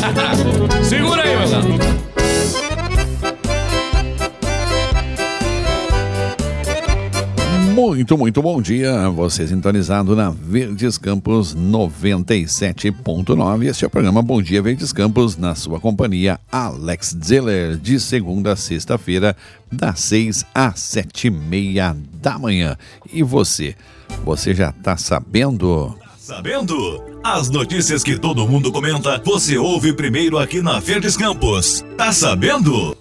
Segura aí, meu. Muito bom dia. Você sintonizado na Verdes Campos 97.9. Este é o programa Bom Dia Verdes Campos, na sua companhia, Alex Zeller, de segunda a sexta-feira, das 6 às 7h30 da manhã. E você já tá sabendo? Sabendo? As notícias que todo mundo comenta, você ouve primeiro aqui na Verdes Campos. Tá sabendo?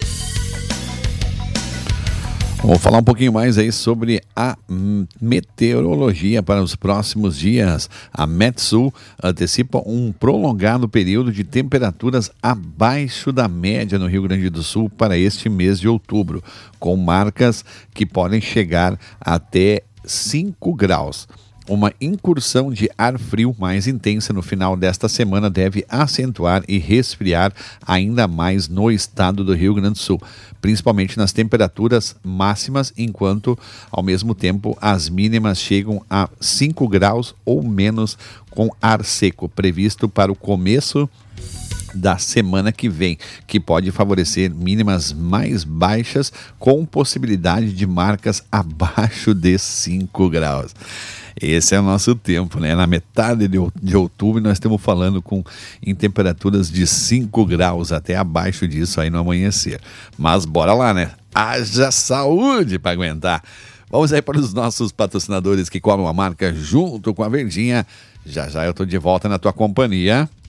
Vou falar um pouquinho mais aí sobre a meteorologia para os próximos dias. A Metsul antecipa um prolongado período de temperaturas abaixo da média no Rio Grande do Sul para este mês de outubro, com marcas que podem chegar até 5 graus. Uma incursão de ar frio mais intensa no final desta semana deve acentuar e resfriar ainda mais no estado do Rio Grande do Sul, principalmente nas temperaturas máximas, enquanto, ao mesmo tempo, as mínimas chegam a 5 graus ou menos com ar seco, previsto para o começo da semana que vem, que pode favorecer mínimas mais baixas com possibilidade de marcas abaixo de 5 graus. Esse é o nosso tempo, né? Na metade de outubro nós estamos falando em temperaturas de 5 graus, até abaixo disso aí no amanhecer. Mas bora lá, né? Haja saúde para aguentar. Vamos aí para os nossos patrocinadores que cobram a marca junto com a Verdinha. Já eu tô de volta na tua companhia.